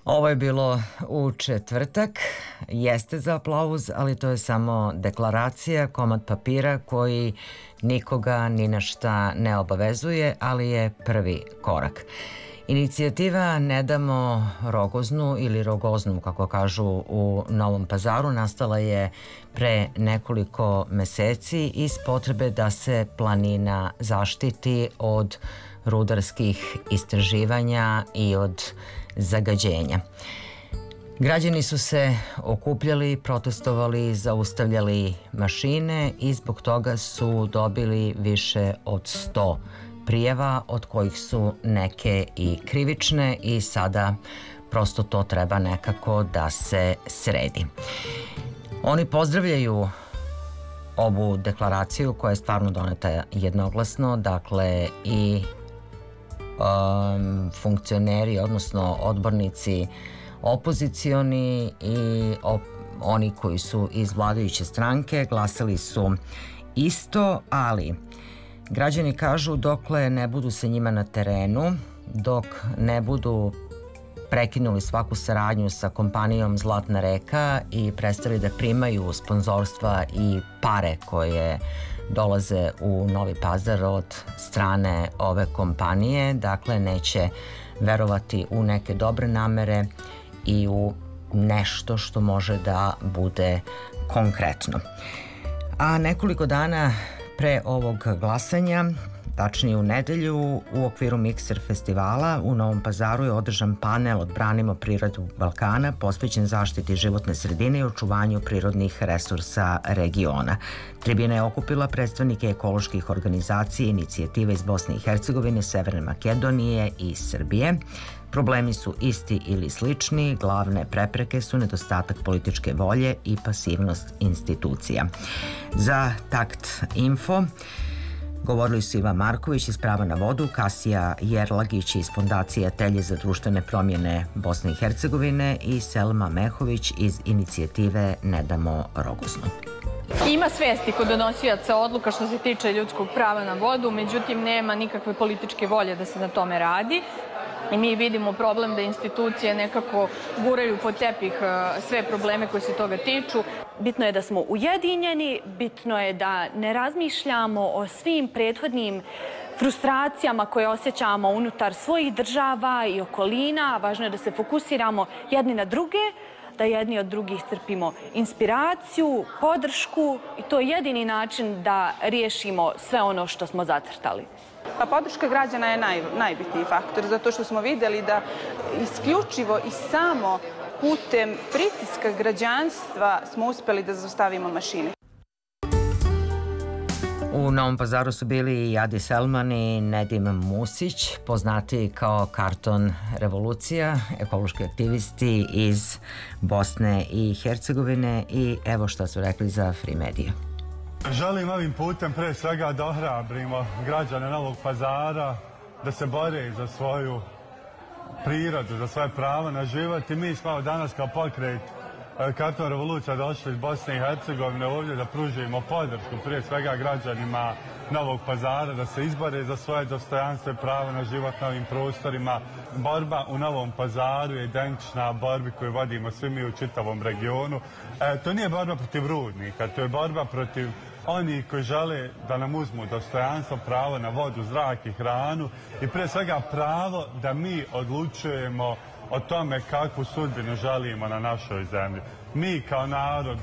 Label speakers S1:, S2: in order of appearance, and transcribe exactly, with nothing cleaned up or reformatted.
S1: Ovo je bilo u četvrtak, jeste za aplauz, ali to je samo deklaracija, komad papira koji nikoga ni na šta ne obavezuje, ali je prvi korak. Inicijativa Ne damo Rogoznu ili Rogoznu, kako kažu u Novom Pazaru, nastala je pre nekoliko meseci iz potrebe da se planina zaštiti od rudarskih istraživanja i od zagađenja. Građani su se okupljali, protestovali, zaustavljali mašine i zbog toga su dobili više od sto prijava, od kojih su neke i krivične i sada prosto to treba nekako da se sredi. Oni pozdravljaju ovu deklaraciju koja je stvarno doneta jednoglasno, dakle i um, funkcioneri, odnosno odbornici opozicioni i op oni koji su iz vladajuće stranke glasali su isto, ali građani kažu dokle ne budu se njima na terenu, dok ne budu prekinuli svaku saradnju sa kompanijom Zlatna reka i prestali da primaju sponzorstva i pare koje dolaze u Novi Pazar od strane ove kompanije, dakle neće verovati u neke dobre namere i u nešto što može da bude konkretno. A nekoliko dana pre ovog glasanja, tačnije u nedelju, u okviru Mikser festivala u Novom Pazaru je održan panel Odbranimo prirodu Balkana posvećen zaštiti životne sredine i očuvanju prirodnih resursa regiona. Tribina je okupila predstavnike ekoloških organizacija i inicijativa iz Bosne i Hercegovine, Severne Makedonije i Srbije. Problemi su isti ili slični, glavne prepreke su nedostatak političke volje i pasivnost institucija. Za Takt Info govorili su Ivan Marković iz Prava na vodu, Kasija Jerlagić iz Fondacije Telje za društvene promjene Bosne i Hercegovine i Selma Mehović iz inicijative Ne damo Rogoznu.
S2: Ima svesti kod donosioca odluka što se tiče ljudskog prava na vodu, međutim nema nikakve političke volje da se na tome radi. I mi vidimo problem da institucije nekako guraju pod tepih sve probleme koji se toga tiču.
S3: Bitno je da smo ujedinjeni, bitno je da ne razmišljamo o svim prethodnim frustracijama koje osjećamo unutar svojih država i okolina. Važno je da se fokusiramo jedni na druge, da jedni od drugih crpimo inspiraciju, podršku i to je jedini način da riješimo sve ono što smo zacrtali.
S4: Pa podrška građana je naj, najbitniji faktor, zato što smo vidjeli da isključivo i samo putem pritiska građanstva smo uspjeli da zaustavimo mašine.
S1: U Novom Pazaru su bili i Adi Selman i Nedim Musić, poznati kao Karton Revolucija, ekološki aktivisti iz Bosne i Hercegovine i evo šta su rekli za Free Media.
S5: Želim ovim putem pre svega da ohrabrimo građane Novog Pazara da se bore za svoju prirodu, za svoje pravo na život i mi smo danas kao pokret Karton Revolucija došli iz Bosne i Hercegovine ovdje da pružimo podršku prije svega građanima Novog Pazara da se izbore za svoje dostojanstvo i pravo na život na ovim prostorima. Borba u Novom Pazaru je identična borbi koju vodimo svi mi u čitavom regionu. E, to nije borba protiv rudnika, to je borba protiv oni koji žele da nam uzmu dostojanstvo, pravo na vodu, zrak i hranu i prije svega pravo da mi odlučujemo o tome kakvu sudbinu želimo na našoj zemlji. Mi kao narod